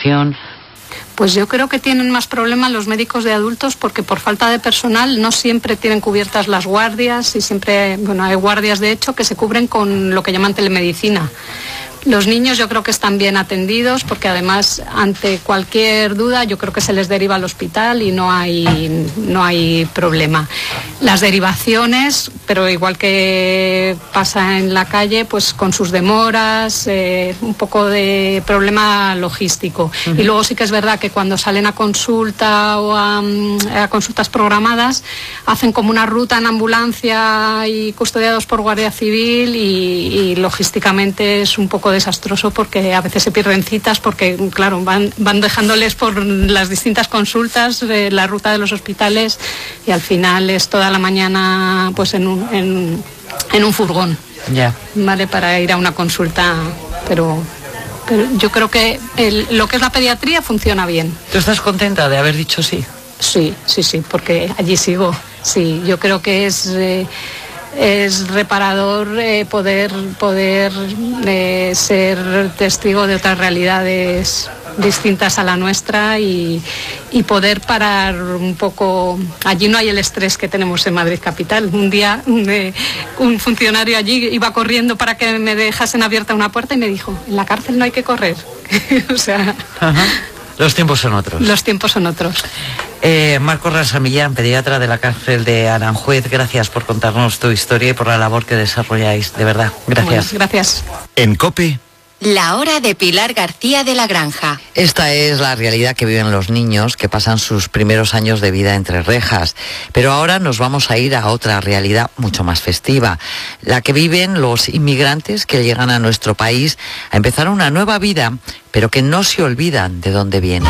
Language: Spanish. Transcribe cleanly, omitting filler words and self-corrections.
derivación? Pues yo creo que tienen más problemas los médicos de adultos porque por falta de personal no siempre tienen cubiertas las guardias y siempre, hay guardias de hecho que se cubren con lo que llaman telemedicina. Los niños yo creo que están bien atendidos porque además ante cualquier duda yo creo que se les deriva al hospital y no hay problema. Las derivaciones, pero igual que pasa en la calle, pues con sus demoras, un poco de problema logístico. Y luego sí que es verdad que cuando salen a consulta o a consultas programadas, hacen como una ruta en ambulancia y custodiados por Guardia Civil y logísticamente es un poco desastroso porque a veces se pierden citas porque, claro, van dejándoles por las distintas consultas la ruta de los hospitales y al final es toda la mañana pues en un furgón, ¿vale? Para ir a una consulta, pero yo creo que lo que es la pediatría funciona bien. ¿Tú estás contenta de haber dicho sí? Sí, porque allí sigo. Sí, yo creo que es reparador poder ser testigo de otras realidades distintas a la nuestra y poder parar un poco. Allí no hay el estrés que tenemos en Madrid capital. Un día un funcionario allí iba corriendo para que me dejasen abierta una puerta y me dijo, en la cárcel no hay que correr. O sea... Ajá. Los tiempos son otros. Los tiempos son otros. Marcos Rasamillán, pediatra de la cárcel de Aranjuez, gracias por contarnos tu historia y por la labor que desarrolláis. De verdad, gracias. Bueno, gracias. En COPE. La hora de Pilar García de la Granja. Esta es la realidad que viven los niños que pasan sus primeros años de vida entre rejas. Pero ahora nos vamos a ir a otra realidad mucho más festiva, la que viven los inmigrantes que llegan a nuestro país a empezar una nueva vida, pero que no se olvidan de dónde vienen.